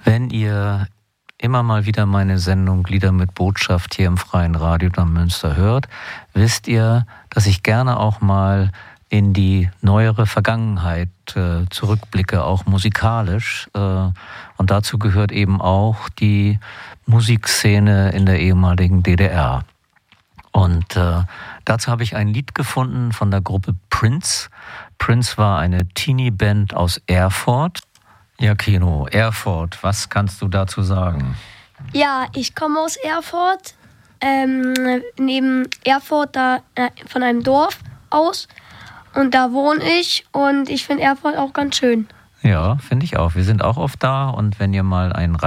Wenn ihr immer mal wieder meine Sendung Lieder mit Botschaft hier im Freien Radio Neumünster hört, wisst ihr, dass ich gerne auch mal in die neuere Vergangenheit zurückblicke, auch musikalisch. Und dazu gehört eben auch die Musikszene in der ehemaligen DDR. Und dazu habe ich ein Lied gefunden von der Gruppe Prince. Prince war eine Teenie-Band aus Erfurt. Ja, Keno, Erfurt, was kannst du dazu sagen? Ja, ich komme aus Erfurt, neben Erfurt, da von einem Dorf aus. Und da wohne ich und ich finde Erfurt auch ganz schön. Ja, finde ich auch. Wir sind auch oft da und wenn ihr mal einen